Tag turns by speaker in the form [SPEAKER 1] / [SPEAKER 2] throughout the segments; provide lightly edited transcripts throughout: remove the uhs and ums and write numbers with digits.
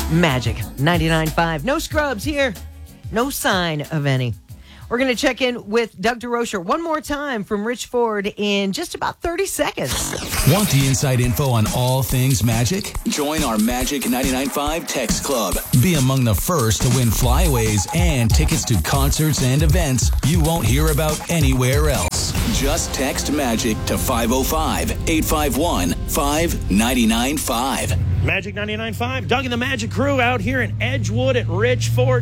[SPEAKER 1] Magic 99.5. No scrubs here. No sign of any. We're going to check in with Doug DeRocher one more time from Rich Ford in just about 30 seconds.
[SPEAKER 2] Want the inside info on all things Magic? Join our Magic 99.5 Text Club. Be among the first to win flyaways and tickets to concerts and events you won't hear about anywhere else. Just text Magic to 505-851-5995.
[SPEAKER 3] Magic 99.5, Doug and the Magic Crew out here in Edgewood at Rich Ford.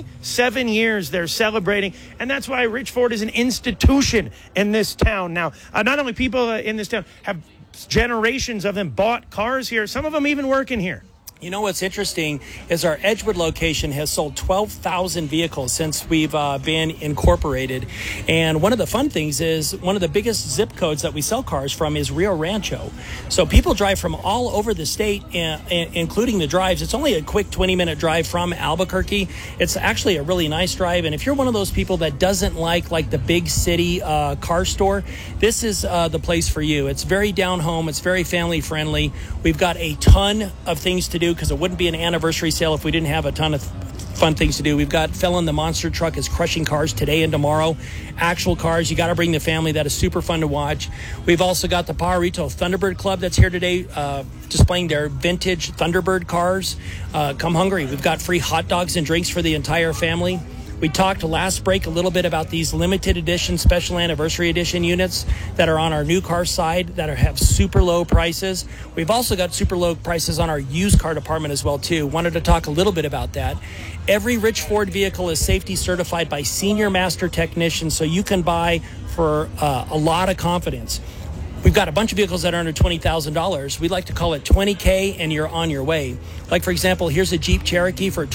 [SPEAKER 3] 27 years they're celebrating, and that's why Rich Ford is an institution in this town. Now, not only people in this town have generations of them bought cars here, some of them even work in here.
[SPEAKER 4] You know what's interesting is our Edgewood location has sold 12,000 vehicles since we've been incorporated. And one of the fun things is one of the biggest zip codes that we sell cars from is Rio Rancho. So people drive from all over the state, including the drives. It's only a quick 20-minute drive from Albuquerque. It's actually a really nice drive. And if you're one of those people that doesn't like the big city car store, this is the place for you. It's very down home. It's very family friendly. We've got a ton of things to do, because it wouldn't be an anniversary sale if we didn't have a ton of fun things to do. We've got Felon the Monster Truck is crushing cars today and tomorrow. Actual cars, you got to bring the family. That is super fun to watch. We've also got the Power Retail Thunderbird Club that's here today, displaying their vintage Thunderbird cars. Come hungry. We've got free hot dogs and drinks for the entire family. We talked last break a little bit about these limited edition, special anniversary edition units that are on our new car side that have super low prices. We've also got super low prices on our used car department as well, too. Wanted to talk a little bit about that. Every Rich Ford vehicle is safety certified by senior master technicians, so you can buy for a lot of confidence. We've got a bunch of vehicles that are under $20,000. We like to call it 20K and you're on your way. Like, for example, here's a Jeep Cherokee for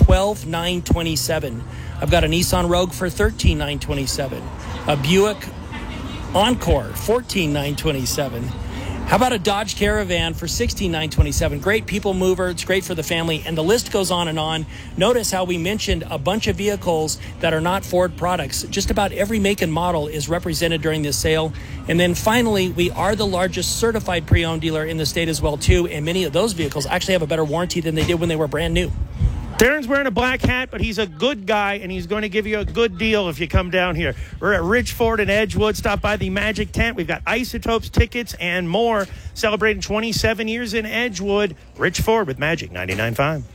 [SPEAKER 4] $12,927. I've got a Nissan Rogue for $13,927. A Buick Encore, $14,927. How about a Dodge Caravan for $16,927? Great people mover. It's great for the family. And the list goes on and on. Notice how we mentioned a bunch of vehicles that are not Ford products. Just about every make and model is represented during this sale. And then finally, we are the largest certified pre-owned dealer in the state as well, too. And many of those vehicles actually have a better warranty than they did when they were brand new.
[SPEAKER 3] Darren's wearing a black hat, but he's a good guy, and he's going to give you a good deal if you come down here. We're at Rich Ford in Edgewood. Stop by the Magic Tent. We've got Isotopes, tickets, and more. Celebrating 27 years in Edgewood. Rich Ford with Magic 99.5.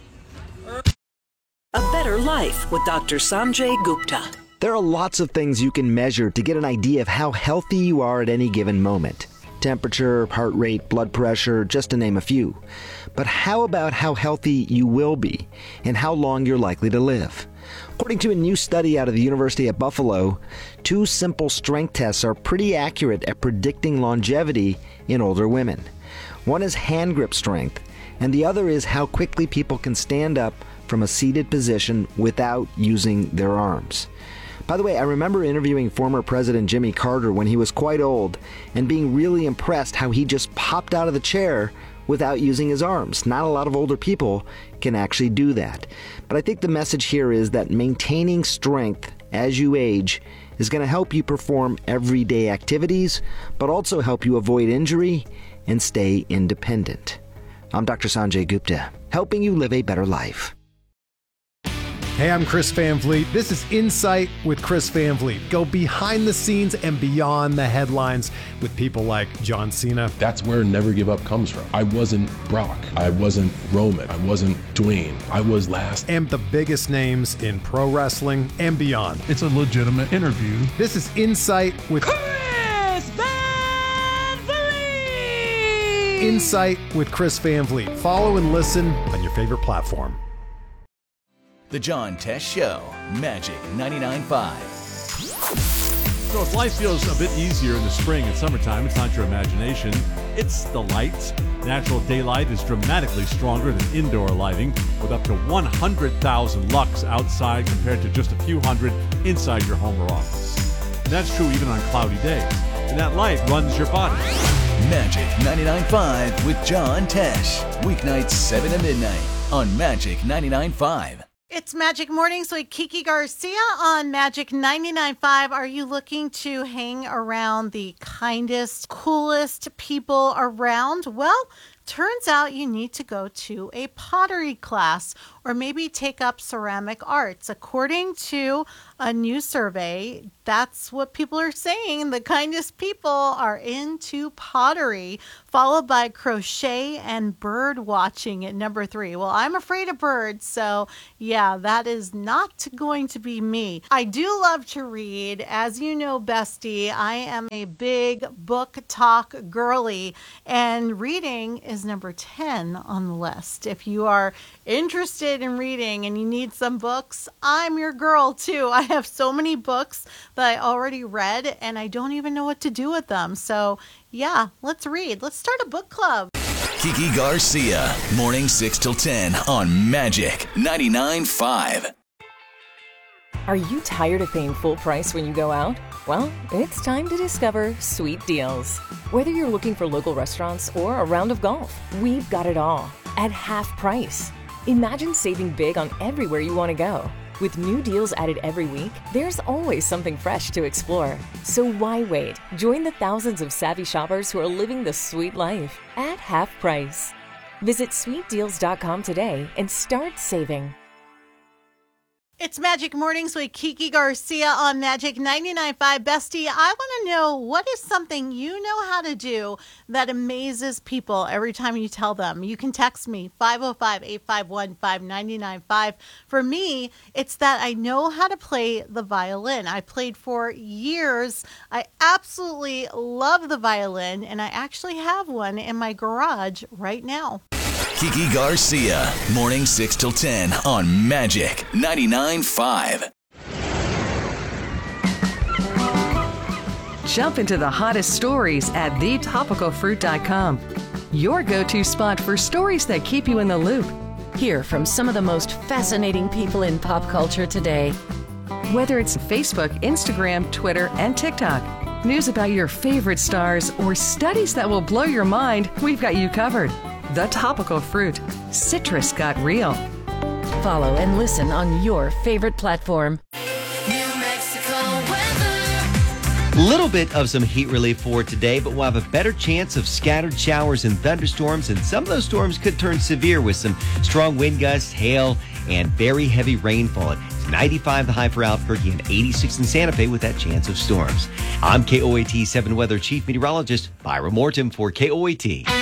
[SPEAKER 5] A Better Life with Dr. Sanjay Gupta.
[SPEAKER 6] There are lots of things you can measure to get an idea of how healthy you are at any given moment. Temperature, heart rate, blood pressure, just to name a few. But how about how healthy you will be and how long you're likely to live? According to a new study out of the University at Buffalo, 2 simple strength tests are pretty accurate at predicting longevity in older women. One is hand grip strength, and the other is how quickly people can stand up from a seated position without using their arms. By the way, I remember interviewing former President Jimmy Carter when he was quite old and being really impressed how he just popped out of the chair without using his arms. Not a lot of older people can actually do that. But I think the message here is that maintaining strength as you age is going to help you perform everyday activities, but also help you avoid injury and stay independent. I'm Dr. Sanjay Gupta, helping you live a better life.
[SPEAKER 7] Hey, I'm Chris Van Vliet. This is Insight with Chris Van Vliet. Go behind the scenes and beyond the headlines with people like John Cena.
[SPEAKER 8] That's where Never Give Up comes from. I wasn't Brock. I wasn't Roman. I wasn't Dwayne. I was last.
[SPEAKER 7] And the biggest names in pro wrestling and beyond.
[SPEAKER 9] It's a legitimate interview.
[SPEAKER 7] This is Insight with
[SPEAKER 10] Chris Van Vliet.
[SPEAKER 7] Insight with Chris Van Vliet. Follow and listen on your favorite platform.
[SPEAKER 2] The John Tesh Show, Magic 99.5.
[SPEAKER 9] So if life feels a bit easier in the spring and summertime, it's not your imagination, it's the lights. Natural daylight is dramatically stronger than indoor lighting, with up to 100,000 lux outside compared to just a few hundred inside your home or office. And that's true even on cloudy days. And that light runs your body.
[SPEAKER 2] Magic 99.5 with John Tesh. Weeknights 7 to midnight on Magic 99.5.
[SPEAKER 11] It's Magic Mornings with Kiki Garcia on Magic 99.5. Are you looking to hang around the kindest, coolest people around? Well, turns out you need to go to a pottery class or maybe take up ceramic arts. According to a new survey, that's what people are saying. The kindest people are into pottery, followed by crochet and bird watching at number 3. Well, I'm afraid of birds, so yeah, that is not going to be me. I do love to read. As you know, bestie, I am a big book talk girly, and reading is number 10 on the list. If you are interested in reading and you need some books, I'm your girl too. I have so many books that I already read and I don't even know what to do with them. So yeah, let's read. Let's start a book club.
[SPEAKER 2] Kiki Garcia, morning 6 till 10 on Magic 99.5.
[SPEAKER 12] Are you tired of paying full price when you go out? Well, it's time to discover Sweet Deals. Whether you're looking for local restaurants or a round of golf, we've got it all at half price. Imagine saving big on everywhere you want to go. With new deals added every week, there's always something fresh to explore. So why wait? Join the thousands of savvy shoppers who are living the sweet life at half price. Visit sweetdeals.com today and start saving.
[SPEAKER 11] It's Magic Mornings with Kiki Garcia on Magic 99.5. Bestie, I want to know, what is something you know how to do that amazes people every time you tell them? You can text me, 505-851-5995. For me, it's that I know how to play the violin. I played for years. I absolutely love the violin, and I actually have one in my garage right now.
[SPEAKER 2] Kiki Garcia, morning 6 till 10 on Magic 99.5.
[SPEAKER 13] Jump into the hottest stories at thetopicalfruit.com. Your go-to spot for stories that keep you in the loop. Hear from some of the most fascinating people in pop culture today. Whether it's Facebook, Instagram, Twitter, and TikTok, news about your favorite stars, or studies that will blow your mind, we've got you covered. The Topical Fruit. Citrus got real.
[SPEAKER 12] Follow and listen on your favorite platform.
[SPEAKER 14] Little bit of some heat relief for today, but we'll have a better chance of scattered showers and thunderstorms, and some of those storms could turn severe with some strong wind gusts, hail, and very heavy rainfall. It's 95 the high for Albuquerque and 86 in Santa Fe with that chance of storms. I'm KOAT 7 Weather Chief Meteorologist Byron Morton for KOAT.